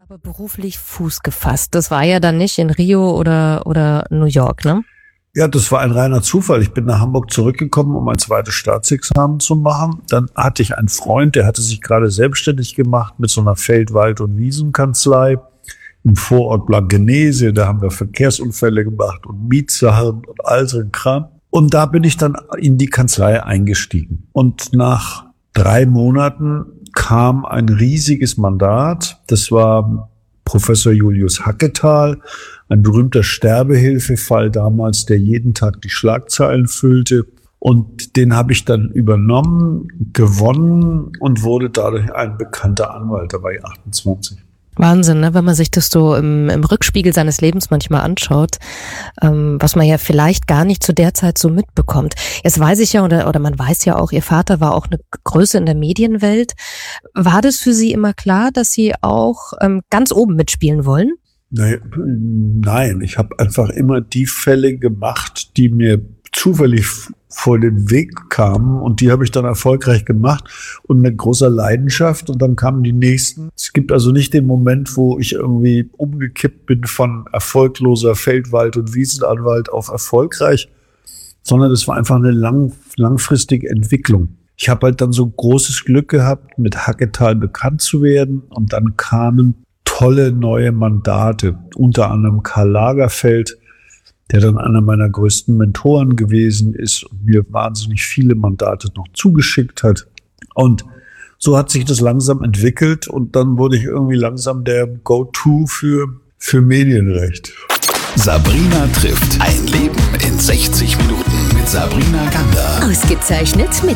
Aber beruflich Fuß gefasst. Das war ja dann nicht in Rio oder New York, ne? Ja, das war ein reiner Zufall. Ich bin nach Hamburg zurückgekommen, um ein zweites Staatsexamen zu machen. Dann hatte ich einen Freund, der hatte sich gerade selbstständig gemacht mit so einer Feld-, Wald- und Wiesenkanzlei im Vorort Blankenese. Da haben wir Verkehrsunfälle gemacht und Mietsachen und all so ein Kram. Und da bin ich dann in die Kanzlei eingestiegen. Und nach 3 Monaten kam ein riesiges Mandat. Das war Professor Julius Hacketal, ein berühmter Sterbehilfefall damals, der jeden Tag die Schlagzeilen füllte. Und den habe ich dann übernommen, gewonnen und wurde dadurch ein bekannter Anwalt. Da war ich 28. Wahnsinn, ne? Wenn man sich das so im Rückspiegel seines Lebens manchmal anschaut, was man ja vielleicht gar nicht zu der Zeit so mitbekommt. Jetzt weiß ich ja, oder man weiß ja auch, Ihr Vater war auch eine Größe in der Medienwelt. War das für Sie immer klar, dass Sie auch ganz oben mitspielen wollen? Nein, ich habe einfach immer die Fälle gemacht, die mir zufällig vor den Weg kamen, und die habe ich dann erfolgreich gemacht und mit großer Leidenschaft, und dann kamen die nächsten. Es gibt also nicht den Moment, wo ich irgendwie umgekippt bin von erfolgloser Feld-, Wald- und Wiesenanwalt auf erfolgreich, sondern es war einfach eine langfristige Entwicklung. Ich habe halt dann so großes Glück gehabt, mit Hacketal bekannt zu werden, und dann kamen tolle neue Mandate, unter anderem Karl Lagerfeld, der dann einer meiner größten Mentoren gewesen ist und mir wahnsinnig viele Mandate noch zugeschickt hat. Und so hat sich das langsam entwickelt, und dann wurde ich irgendwie langsam der Go-To für Medienrecht. Sabrina trifft. Ein Leben in 60 Minuten mit Sabrina Gander. Ausgezeichnet mit